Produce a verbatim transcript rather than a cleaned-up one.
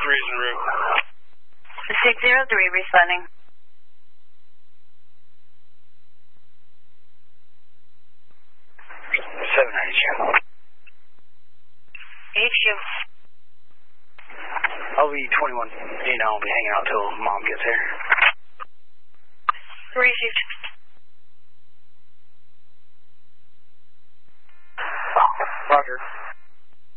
three's en route. six zero three, responding. seven ninety-two. H U. I'll be twenty-one. You know, I'll be hanging out till Mom gets here. Three fifty.